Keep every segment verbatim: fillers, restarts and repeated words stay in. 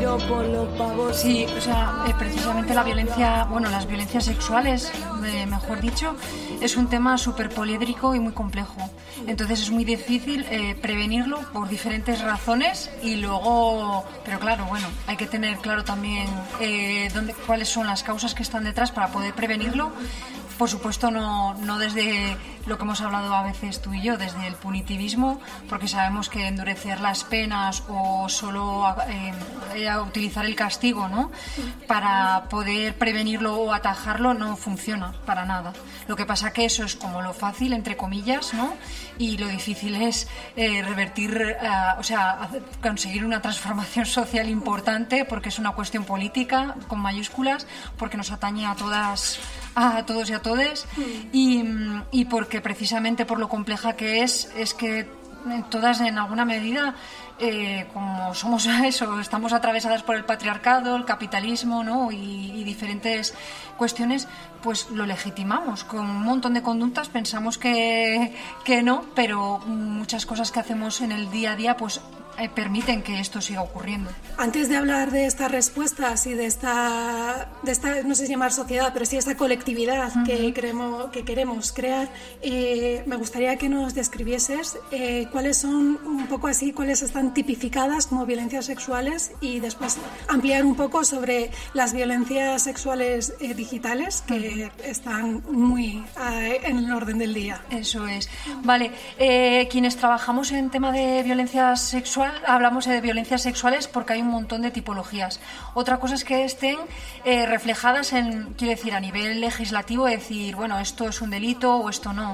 tiro por los pavos. Sí, o sea, eh, precisamente la violencia, bueno, las violencias sexuales, eh, mejor dicho, es un tema súper poliédrico y muy complejo. Entonces es muy difícil eh, prevenirlo por diferentes razones y luego, pero claro, bueno, hay que tener claro también eh, dónde, cuáles son las causas que están detrás para poder prevenirlo. Por supuesto, no, no desde lo que hemos hablado a veces tú y yo, desde el punitivismo, porque sabemos que endurecer las penas o solo eh, utilizar el castigo, ¿no?, para poder prevenirlo o atajarlo no funciona para nada. Lo que pasa que eso es como lo fácil, entre comillas, ¿no?, y lo difícil es eh, revertir, eh, o sea, conseguir una transformación social importante, porque es una cuestión política con mayúsculas, porque nos atañe a todas, a todos y a todes, y, y porque precisamente por lo compleja que es, es que todas en alguna medida, eh, como somos eso, estamos atravesadas por el patriarcado, el capitalismo, ¿no?, y, y diferentes cuestiones, pues lo legitimamos. Con un montón de conductas pensamos que, que no, pero muchas cosas que hacemos en el día a día, pues eh, permiten que esto siga ocurriendo. Antes de hablar de estas respuestas y de esta, de esta no sé si llamar sociedad, pero sí esta colectividad uh-huh. que, queremos, que queremos crear, eh, me gustaría que nos describieses eh, cuáles son un poco así, cuáles están tipificadas como violencias sexuales, y después ampliar un poco sobre las violencias sexuales eh, digitales que uh-huh. están muy eh, en el orden del día. Eso es. Vale, eh, quienes trabajamos en tema de violencia sexual, hablamos de violencias sexuales porque hay un montón de tipologías. Otra cosa es que estén eh, reflejadas en, quiero decir, a nivel legislativo, decir, bueno, esto es un delito o esto no.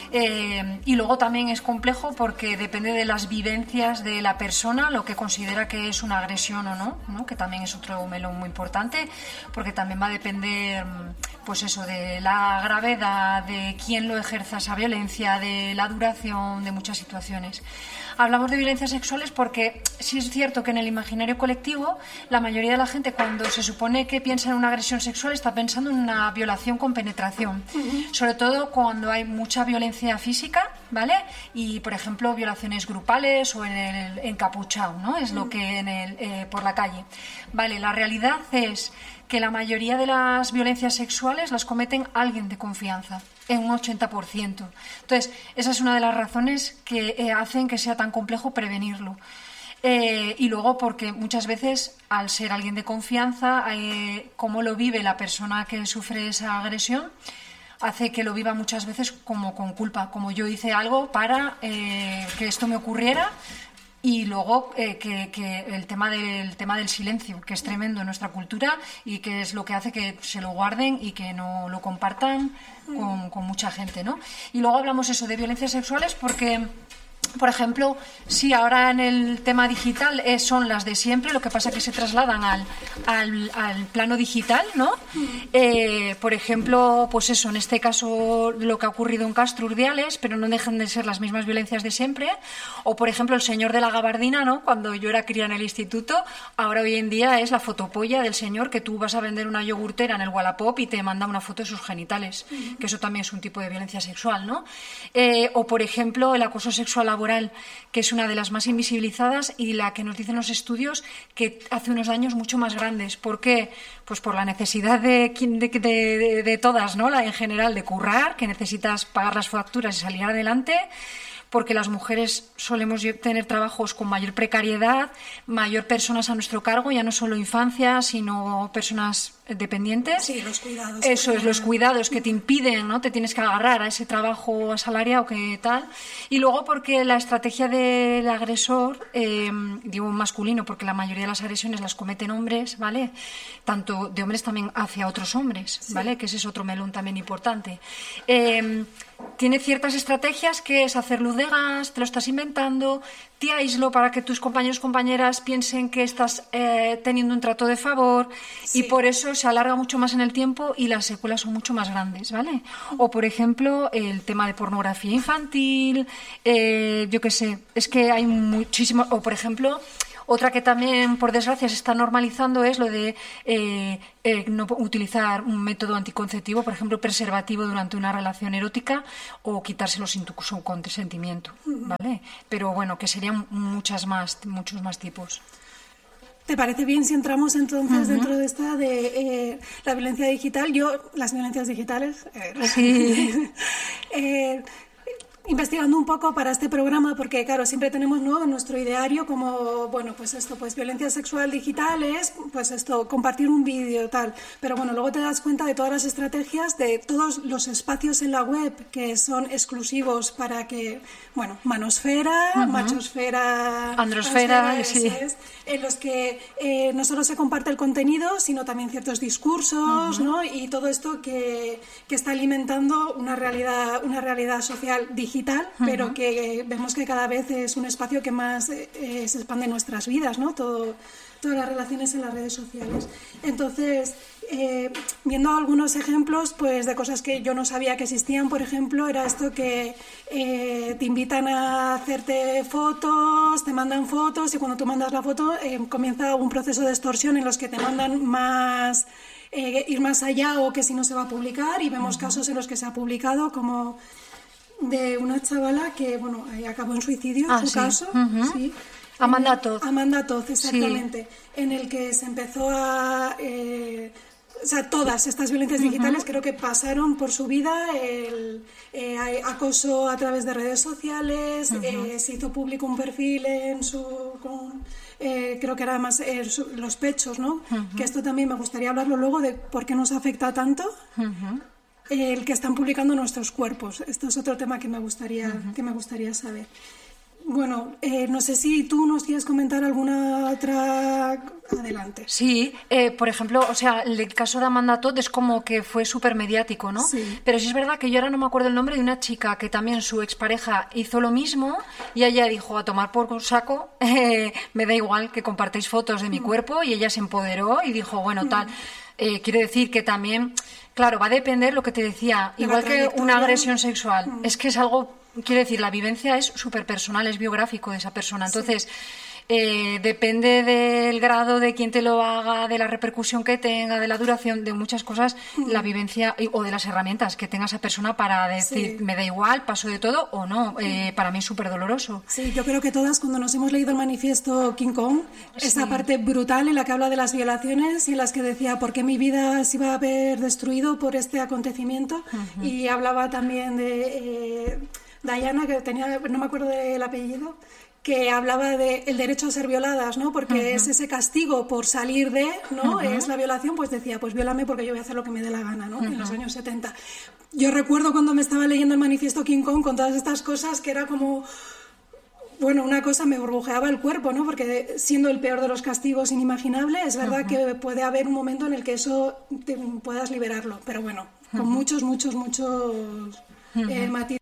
Eh, y luego también es complejo porque depende de las vivencias de la persona lo que considera que es una agresión o no, ¿no?, que también es otro melón muy importante, porque también va a depender, pues eso, de la gravedad, de quién lo ejerza esa violencia, de la duración, de muchas situaciones. Hablamos de violencias sexuales porque sí es cierto que en el imaginario colectivo la mayoría de la gente, cuando se supone que piensa en una agresión sexual, está pensando en una violación con penetración, uh-huh. sobre todo cuando hay mucha violencia física, ¿vale? Y, por ejemplo, violaciones grupales o en el encapuchado, ¿no? Es uh-huh. lo que en el, eh, por la calle. Vale, la realidad es que la mayoría de las violencias sexuales las cometen alguien de confianza, en un ochenta por ciento. Entonces, esa es una de las razones que eh, hacen que sea tan complejo prevenirlo. Eh, y luego porque muchas veces, al ser alguien de confianza, eh, cómo lo vive la persona que sufre esa agresión, hace que lo viva muchas veces como con culpa, como yo hice algo para eh, que esto me ocurriera. Y luego eh, que, que el tema del tema del silencio, que es tremendo en nuestra cultura y que es lo que hace que se lo guarden y que no lo compartan con, con mucha gente, ¿no? Y luego hablamos eso de violencias sexuales porque, por ejemplo, sí, ahora en el tema digital eh, son las de siempre, lo que pasa es que se trasladan al, al, al plano digital, ¿no? Eh, por ejemplo, pues eso, en este caso lo que ha ocurrido en Castro Urdiales, pero no dejan de ser las mismas violencias de siempre. O, por ejemplo, el señor de la gabardina, ¿no? Cuando yo era cría en el instituto, ahora hoy en día es la fotopolla del señor que tú vas a vender una yogurtera en el Wallapop y te manda una foto de sus genitales, que eso también es un tipo de violencia sexual, ¿no? Eh, o, por ejemplo, el acoso sexual laboral, que es una de las más invisibilizadas y la que nos dicen los estudios que hace unos daños mucho más grandes. ¿Por qué? Pues por la necesidad de, de, de, de todas, ¿no? La, en general, de currar, que necesitas pagar las facturas y salir adelante, porque las mujeres solemos tener trabajos con mayor precariedad, mayor personas a nuestro cargo, ya no solo infancia, sino personas dependientes. Sí, los cuidados. Eso es, los cuidados que te impiden, ¿no? Te tienes que agarrar a ese trabajo asalariado que tal. Y luego porque la estrategia del agresor, eh, digo masculino, porque la mayoría de las agresiones las cometen hombres, ¿vale? Tanto de hombres también hacia otros hombres, ¿vale? Sí. Que ese es otro melón también importante. Eh, tiene ciertas estrategias que es hacer luz de gas, te lo estás inventando, te aíslo para que tus compañeros y compañeras piensen que estás eh, teniendo un trato de favor, sí. Y por eso se alarga mucho más en el tiempo y las secuelas son mucho más grandes, ¿vale? O, por ejemplo, el tema de pornografía infantil, eh, yo qué sé, es que hay muchísimo. O, por ejemplo, otra que también, por desgracia, se está normalizando es lo de eh, eh, no utilizar un método anticonceptivo, por ejemplo, preservativo durante una relación erótica o quitárselo sin tu consentimiento, ¿vale? Pero bueno, que serían muchas más, muchos más tipos. ¿Te parece bien si entramos entonces uh-huh. dentro de esta de eh, la violencia digital? Yo, las violencias digitales... Eh, sí. eh, investigando un poco para este programa, porque claro, siempre tenemos, ¿no?, nuestro ideario como, bueno, pues esto, pues violencia sexual digital es, pues esto, compartir un vídeo, tal, pero bueno, luego te das cuenta de todas las estrategias, de todos los espacios en la web que son exclusivos para que, bueno, manosfera, uh-huh. machosfera, androsfera, sí. es, en los que eh, no solo se comparte el contenido, sino también ciertos discursos, uh-huh. ¿no?, y todo esto que, que está alimentando una realidad, una realidad social digital, Uh-huh. pero que vemos que cada vez es un espacio que más eh, se expande en nuestras vidas, ¿no? Todo, todas las relaciones en las redes sociales. Entonces, eh, viendo algunos ejemplos pues de cosas que yo no sabía que existían, por ejemplo, era esto que eh, te invitan a hacerte fotos, te mandan fotos y cuando tú mandas la foto eh, comienza un proceso de extorsión en los que te mandan más... Eh, ir más allá o que si no se va a publicar, y vemos uh-huh. casos en los que se ha publicado como... de una chavala que, bueno, acabó en suicidio, ah, su sí. caso. Uh-huh. Sí. Amanda Todd. Amanda Todd, exactamente. Sí. En el que se empezó a... Eh, o sea, todas estas violencias digitales uh-huh. creo que pasaron por su vida, el eh, acoso a través de redes sociales, uh-huh. eh, se hizo público un perfil en su... Con, eh, creo que era más eh, su, los pechos, ¿no? Uh-huh. Que esto también me gustaría hablarlo luego de por qué nos afecta tanto. Uh-huh. El que están publicando nuestros cuerpos. Esto es otro tema que me gustaría, uh-huh. que me gustaría saber. Bueno, eh, no sé si tú nos quieres comentar alguna otra... Adelante. Sí, eh, por ejemplo, o sea, el caso de Amanda Todd es como que fue súper mediático, ¿no? Sí. Pero sí es verdad que yo ahora no me acuerdo el nombre de una chica que también su expareja hizo lo mismo y ella dijo, a tomar por saco, eh, me da igual que compartáis fotos de mi cuerpo, y ella se empoderó y dijo, bueno, tal... Eh, quiero decir que también, claro, va a depender lo que te decía, de igual que una agresión sexual, mm. es que es algo, quiero decir, la vivencia es súper personal, es biográfico de esa persona, entonces... Sí. Eh, depende del grado de quién te lo haga, de la repercusión que tenga, de la duración, de muchas cosas, mm. la vivencia o de las herramientas que tenga esa persona para decir, sí. me da igual, paso de todo o no. Eh, para mí es súper doloroso. Sí, yo creo que todas, cuando nos hemos leído el manifiesto King Kong, sí. esa parte brutal en la que habla de las violaciones y en las que decía por qué mi vida se iba a haber destruido por este acontecimiento, uh-huh. y hablaba también de eh, Diana, que tenía, no me acuerdo del apellido, que hablaba de el derecho a ser violadas, ¿no? Porque uh-huh. es ese castigo por salir de, ¿no? Uh-huh. Es la violación, pues decía, pues viólame porque yo voy a hacer lo que me dé la gana, ¿no? Uh-huh. En los años setenta. Yo recuerdo cuando me estaba leyendo el manifiesto King Kong con todas estas cosas que era como... Bueno, una cosa me burbujeaba el cuerpo, ¿no? Porque siendo el peor de los castigos inimaginable, es verdad uh-huh. que puede haber un momento en el que eso te puedas liberarlo. Pero bueno, con uh-huh. muchos, muchos, muchos... Uh-huh. Eh, matices